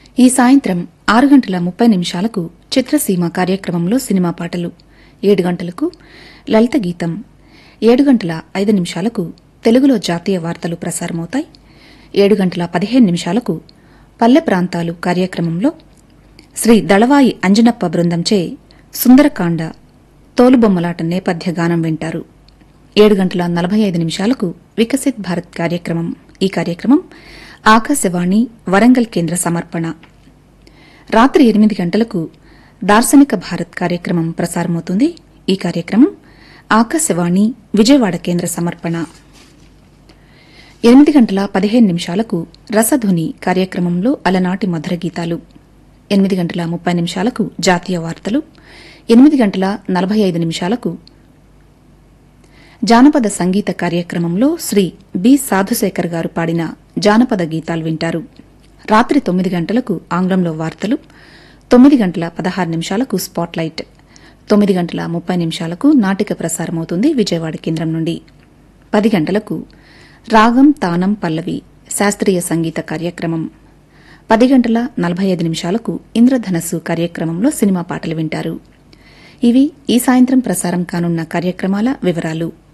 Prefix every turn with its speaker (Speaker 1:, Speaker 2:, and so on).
Speaker 1: ఈ సాయంత్రం 6:30 చిత్రసీమ కార్యక్రమంలో సినిమా పాటలు, 7 గంటలకు లలిత గీతం, 7:05 తెలుగులో జాతీయ వార్తలు ప్రసారమవుతాయి. 7:15 పల్లె ప్రాంతాలు కార్యక్రమంలో శ్రీ దళవాయి అంజనప్ప బృందంచే సుందరకాండ తోలుబొమ్మలాట నేపథ్య గానం వింటారు. 7:45 వికసిత్ భారత్ కార్యక్రమం. ఈ కార్యక్రమం ఆకాశవాణి వరంగల్ కేంద్ర సమర్పణ. రాత్రి 8 గంటలకు దార్శనిక భారత్ కార్యక్రమం ప్రసారమవుతుంది. ఈ కార్యక్రమం ఆకాశవాణి విజయవాడ కేంద్ర సమర్పణ. 8:15 రసధుని కార్యక్రమంలో అలనాటి మధుర గీతాలు. 8:30 జాతీయ వార్తలు. 8:45 జానపద సంగీత కార్యక్రమంలో శ్రీ బి సాధుశేఖర్ గారు పాడిన జానపద గీతాలు వింటారు. రాత్రి 9 గంటలకు ఆంగ్లంలో వార్తలు. 9:16 స్పాట్లైట్. 9:30 నాటిక ప్రసారమవుతుంది విజయవాడ కేంద్రం నుండి. 10 గంటలకు రాగం తానం పల్లవి శాస్త్రీయ సంగీత కార్యక్రమం. 10:45 ఇంద్రధనస్సు కార్యక్రమంలో సినిమా పాటలు వింటారు. ఇవి ఈ సాయంత్రం ప్రసారం కానున్న కార్యక్రమాల వివరాలు.